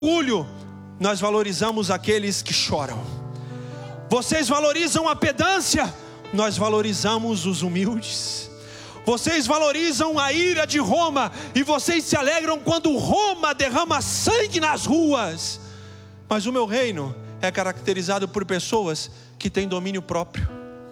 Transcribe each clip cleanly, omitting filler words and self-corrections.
orgulho, nós valorizamos aqueles que choram. Vocês valorizam a pedância, nós valorizamos os humildes. Vocês valorizam a ira de Roma, e vocês se alegram quando Roma derrama sangue nas ruas. Mas o meu reino é caracterizado por pessoas que têm domínio próprio,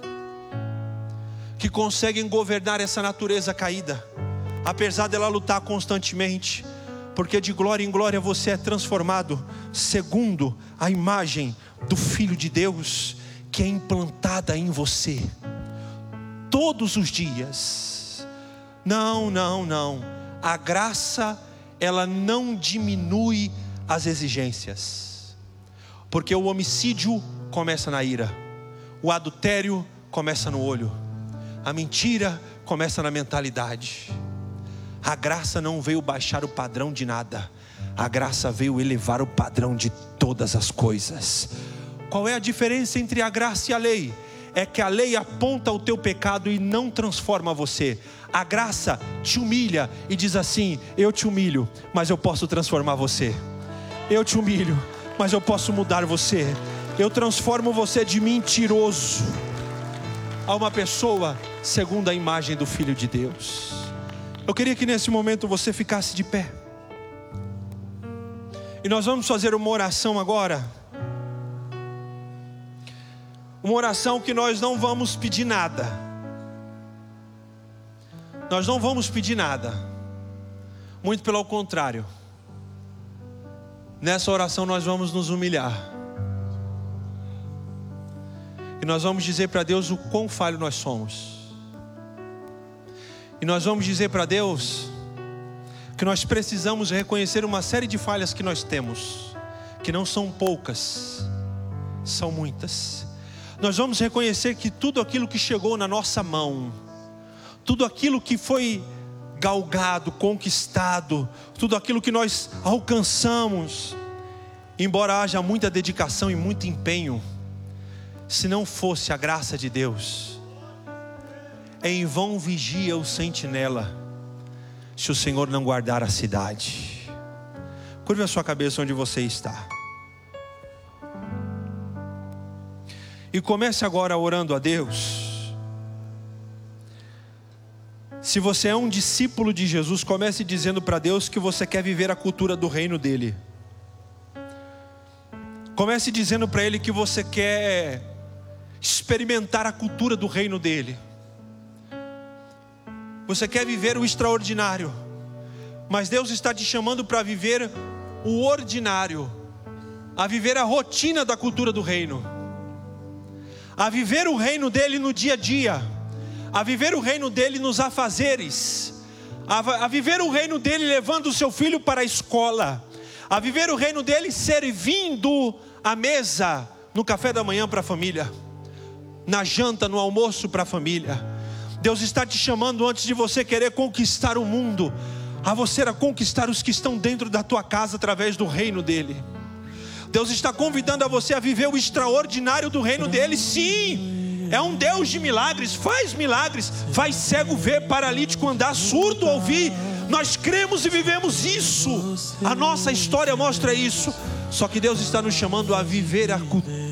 que conseguem governar essa natureza caída, apesar dela lutar constantemente, porque de glória em glória você é transformado segundo a imagem do Filho de Deus, que é implantada em você todos os dias. Não, a graça, ela não diminui as exigências, porque o homicídio começa na ira, o adultério começa no olho, a mentira começa na mentalidade. A graça não veio baixar o padrão de nada, a graça veio elevar o padrão de todas as coisas. Qual é a diferença entre a graça e a lei? É que a lei aponta o teu pecado e não transforma você. A graça te humilha e diz assim: eu te humilho, mas eu posso transformar você. Eu te humilho, mas eu posso mudar você. Eu transformo você de mentiroso a uma pessoa segundo a imagem do Filho de Deus. Eu queria que nesse momento você ficasse de pé, e nós vamos fazer uma oração agora. Uma oração que nós não vamos pedir nada. Nós não vamos pedir nada, muito pelo contrário. Nessa oração nós vamos nos humilhar, e nós vamos dizer para Deus o quão falho nós somos. E nós vamos dizer para Deus que nós precisamos reconhecer uma série de falhas que nós temos, que não são poucas, são muitas. Nós vamos reconhecer que tudo aquilo que chegou na nossa mão, tudo aquilo que foi galgado, conquistado, tudo aquilo que nós alcançamos, embora haja muita dedicação e muito empenho, se não fosse a graça de Deus, em vão vigia o sentinela, se o Senhor não guardar a cidade. Curve a sua cabeça onde você está, e comece agora orando a Deus. Se você é um discípulo de Jesus, comece dizendo para Deus que você quer viver a cultura do reino dele. Comece dizendo para Ele que você quer experimentar a cultura do reino dele. Você quer viver o extraordinário, mas Deus está te chamando para viver o ordinário, a viver a rotina da cultura do reino, a viver o reino dele no dia a dia, a viver o reino dele nos afazeres, a viver o reino dele levando o seu filho para a escola, a viver o reino dele servindo a mesa no café da manhã para a família, na janta, no almoço para a família. Deus está te chamando, antes de você querer conquistar o mundo, a você a conquistar os que estão dentro da tua casa através do reino dele. Deus está convidando a você a viver o extraordinário do reino dele. Sim, é um Deus de milagres, faz cego ver, paralítico andar, surdo ouvir. Nós cremos e vivemos isso, a nossa história mostra isso. Só que Deus está nos chamando a viver a cultura